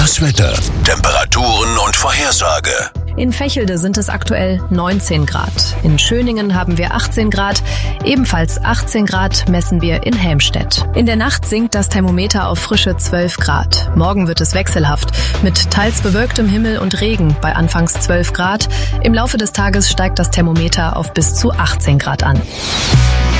Das Wetter, Temperaturen und Vorhersage. In Vechelde sind es aktuell 19 Grad. In Schöningen haben wir 18 Grad. Ebenfalls 18 Grad messen wir in Helmstedt. In der Nacht sinkt das Thermometer auf frische 12 Grad. Morgen wird es wechselhaft mit teils bewölktem Himmel und Regen bei anfangs 12 Grad. Im Laufe des Tages steigt das Thermometer auf bis zu 18 Grad an.